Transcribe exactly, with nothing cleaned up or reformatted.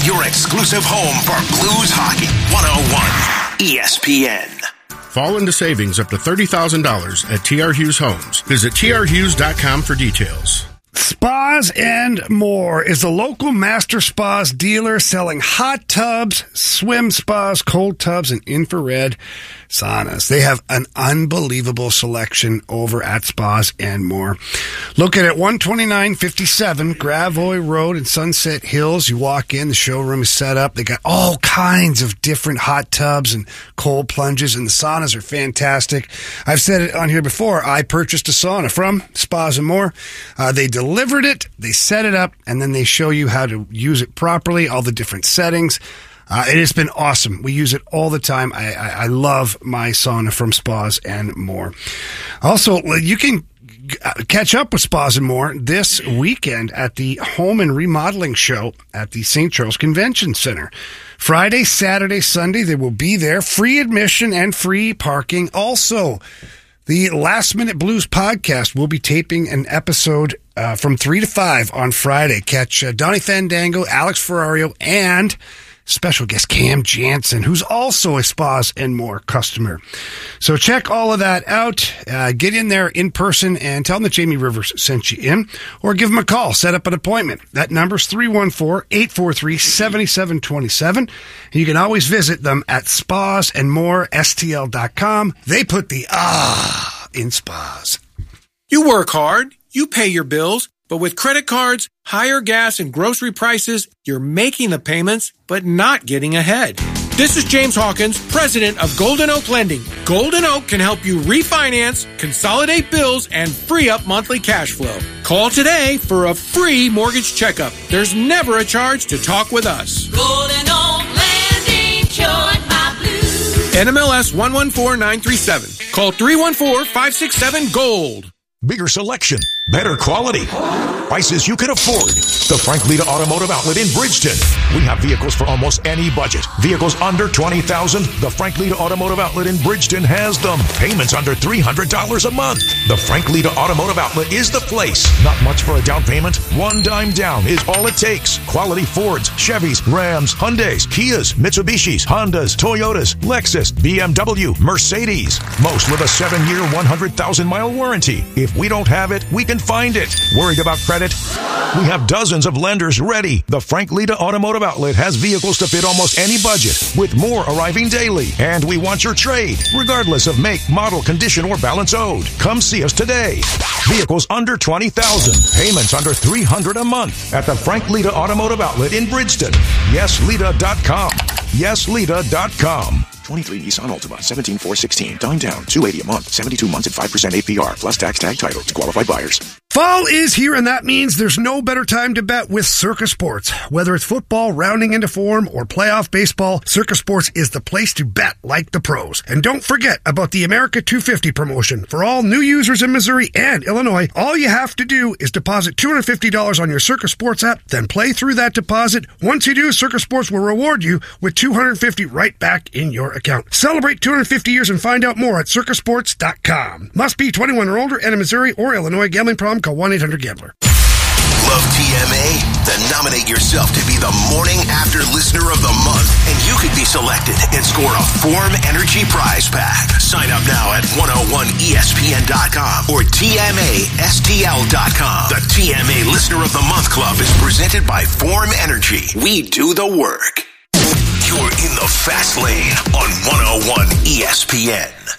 your exclusive home for Blues hockey. one oh one E S P N. Fall into savings up to thirty thousand dollars at T R Hughes Homes. Visit T R Hughes dot com for details. Spas and More is a local master spas dealer selling hot tubs, swim spas, cold tubs, and infrared saunas. They have an unbelievable selection over at Spas and More. Located at one twenty-nine fifty-seven Gravois Road in Sunset Hills. You walk in, the showroom is set up. They got all kinds of different hot tubs and cold plunges, and the saunas are fantastic. I've said it on here before. I purchased a sauna from Spas and More. Uh, they delivered it, they set it up, and then they show you how to use it properly, all the different settings. Uh, it has been awesome. We use it all the time. I, I, I love my sauna from Spas and More. Also, you can catch up with Spas and More this weekend at the Home and Remodeling Show at the Saint Charles Convention Center. Friday, Saturday, Sunday, they will be there. Free admission and free parking. Also, the Last Minute Blues podcast will be taping an episode uh, from three to five on Friday. Catch uh, Donnie Fandango, Alex Ferrario, and special guest Cam Jansen, who's also a Spas and More customer. So check all of that out. Uh, get in there in person and tell them that Jamie Rivers sent you in, or give them a call. Set up an appointment. That number's three one four, eight four three, seven seven two seven. And you can always visit them at spas and more S T L dot com. They put the ah in spas. You work hard, you pay your bills, but with credit cards, higher gas and grocery prices, you're making the payments, but not getting ahead. This is James Hawkins, president of Golden Oak Lending. Golden Oak can help you refinance, consolidate bills, and free up monthly cash flow. Call today for a free mortgage checkup. There's never a charge to talk with us. Golden Oak Lending, cured my blues. N M L S one one four nine three seven. Call three one four, five six seven, GOLD. Bigger selection, better quality, prices you can afford. The Frank Lita Automotive Outlet in Bridgeton. We have vehicles for almost any budget. Vehicles under twenty thousand dollars. The Frank Lita Automotive Outlet in Bridgeton has them. Payments under three hundred dollars a month. The Frank Lita Automotive Outlet is the place. Not much for a down payment. One dime down is all it takes. Quality Fords, Chevys, Rams, Hyundais, Kias, Mitsubishis, Hondas, Toyotas, Lexus, B M W, Mercedes. Most with a seven-year, one hundred thousand mile warranty. If we don't have it, we can find it. Worried about credit? We have dozens of lenders ready. The Frank Lita Automotive Outlet has vehicles to fit almost any budget, with more arriving daily. And we want your trade, regardless of make, model, condition, or balance owed. Come see us today. Vehicles under twenty thousand dollars. Payments under three hundred dollars a month at the Frank Lita Automotive Outlet in Bridgeton. yes lita dot com. yes lita dot com. twenty-three Nissan Altima, seventeen four sixteen. Dime down, two hundred eighty a month, seventy-two months at five percent A P R, plus tax tag title to qualified buyers. Fall is here, and that means there's no better time to bet with Circa Sports. Whether it's football rounding into form or playoff baseball, Circa Sports is the place to bet like the pros. And don't forget about the America two fifty promotion. For all new users in Missouri and Illinois, all you have to do is deposit two hundred fifty dollars on your Circa Sports app, then play through that deposit. Once you do, Circa Sports will reward you with two hundred fifty dollars right back in your account. Celebrate two hundred fifty years and find out more at circa sports dot com. Must be twenty-one or older and in Missouri or Illinois. Gambling problem? Call one eight hundred gambler. Love T M A? Then nominate yourself to be the Morning After Listener of the Month, and you could be selected and score a Form Energy prize pack. Sign up now at one oh one E S P N dot com or T M A S T L dot com. The T M A Listener of the Month Club is presented by Form Energy. We do the work. You're in the fast lane on one oh one E S P N.